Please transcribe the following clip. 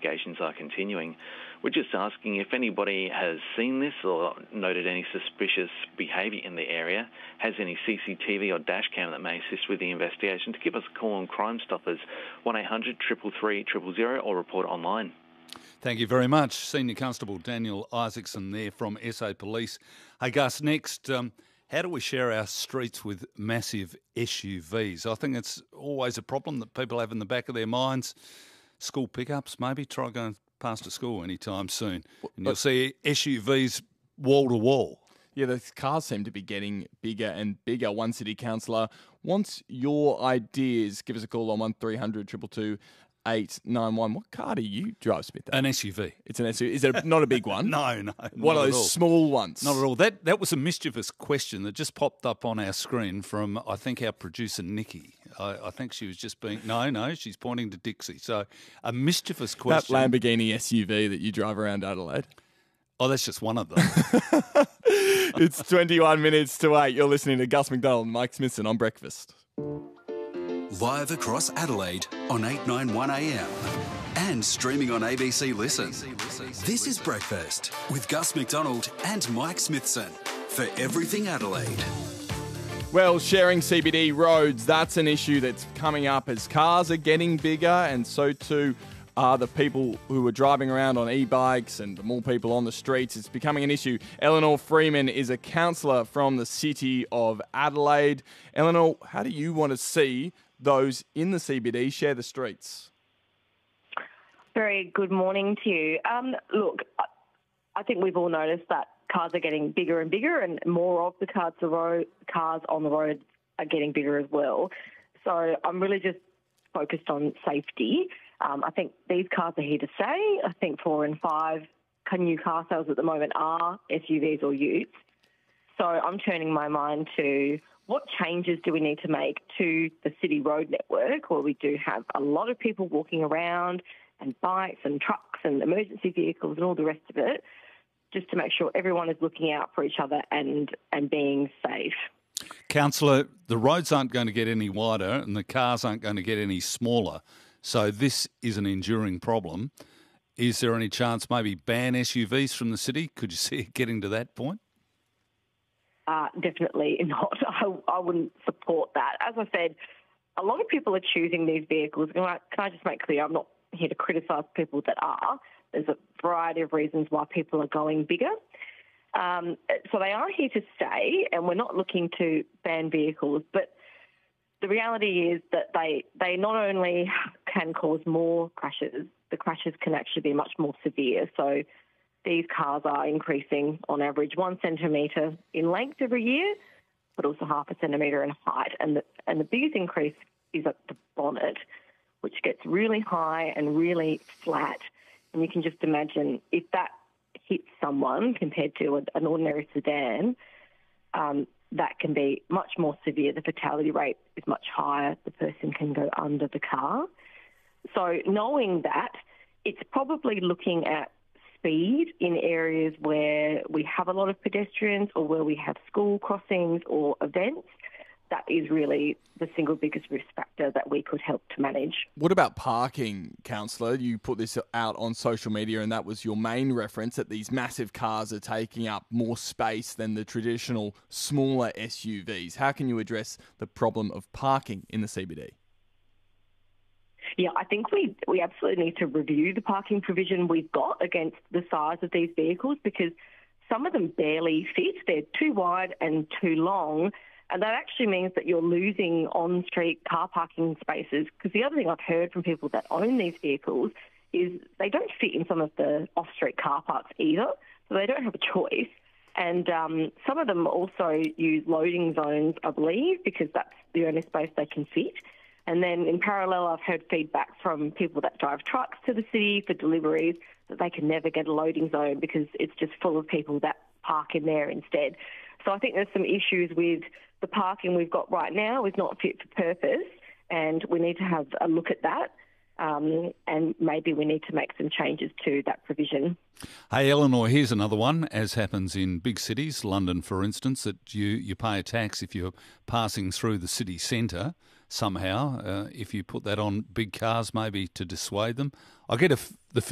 investigations are continuing. We're just asking if anybody has seen this or noted any suspicious behaviour in the area, has any CCTV or dash cam that may assist with the investigation, to give us a call on Crime Stoppers, 1800 333 000, or report online. Thank you very much. Senior Constable Daniel Isaacson there from SA Police. Hey Gus, next, how do we share our streets with massive SUVs? I think it's always a problem that people have in the back of their minds. School pickups, maybe. Try going past a school anytime soon. And you'll see SUVs wall to wall. Yeah, the cars seem to be getting bigger and bigger. One city councillor wants your ideas. Give us a call on 1300 222 891. What car do you drive, Smith? An SUV. It's an SUV. Is it not a big one? No. One of those small ones? Not at all. That was a mischievous question that just popped up on our screen from, I think, our producer, Nikki. I think she was just being... No, she's pointing to Dixie. So a mischievous question. That Lamborghini SUV that you drive around Adelaide? Oh, that's just one of them. It's 21 minutes to 8. You're listening to Gus McDonald and Mike Smithson on Breakfast. Live across Adelaide on 891am and streaming on ABC Listen. This is Breakfast with Gus McDonald and Mike Smithson for Everything Adelaide. Well, sharing CBD roads, that's an issue that's coming up as cars are getting bigger, and so too are the people who are driving around on e-bikes, and the more people on the streets, it's becoming an issue. Eleanor Freeman is a councillor from the City of Adelaide. Eleanor, how do you want to see those in the CBD share the streets? Very good morning to you. Look, I think we've all noticed that cars are getting bigger and bigger, and more of the cars on the road are getting bigger as well. So I'm really just focused on safety. I think these cars are here to stay. I think 4 and 5 new car sales at the moment are SUVs or utes. So I'm turning my mind to what changes do we need to make to the city road network, where we do have a lot of people walking around, and bikes and trucks and emergency vehicles and all the rest of it, just to make sure everyone is looking out for each other and being safe. Councillor, the roads aren't going to get any wider and the cars aren't going to get any smaller. So this is an enduring problem. Is there any chance maybe ban SUVs from the city? Could you see it getting to that point? Definitely not. I wouldn't support that. As I said, a lot of people are choosing these vehicles. Can I just make clear, I'm not here to criticise people that are. There's a variety of reasons why people are going bigger. So they are here to stay, and we're not looking to ban vehicles, but the reality is that they not only can cause more crashes, the crashes can actually be much more severe. So these cars are increasing on average 1 centimetre in length every year, but also half a centimetre in height. And the biggest increase is at the bonnet, which gets really high and really flat. And you can just imagine if that hits someone compared to an ordinary sedan, that can be much more severe. The fatality rate is much higher. The person can go under the car. So knowing that, it's probably looking at speed in areas where we have a lot of pedestrians or where we have school crossings or events. That is really the single biggest risk factor that we could help to manage. What about parking, councillor? You put this out on social media and that was your main reference, that these massive cars are taking up more space than the traditional smaller SUVs. How can you address the problem of parking in the CBD? Yeah, I think we absolutely need to review the parking provision we've got against the size of these vehicles, because some of them barely fit. They're too wide and too long. And that actually means that you're losing on-street car parking spaces, because the other thing I've heard from people that own these vehicles is they don't fit in some of the off-street car parks either, so they don't have a choice. And some of them also use loading zones, I believe, because that's the only space they can fit. And then in parallel, I've heard feedback from people that drive trucks to the city for deliveries that they can never get a loading zone because it's just full of people that park in there instead. So I think there's some issues with the parking we've got right now is not fit for purpose, and we need to have a look at that, and maybe we need to make some changes to that provision. Hey, Eleanor, here's another one, as happens in big cities, London, for instance, that you pay a tax if you're passing through the city centre somehow, if you put that on big cars maybe to dissuade them. I get the